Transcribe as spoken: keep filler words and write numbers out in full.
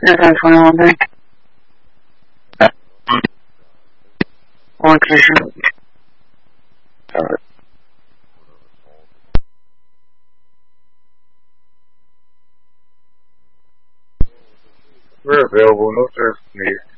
Is that twenty one day? Electrician. Alright. We're available, no service needed.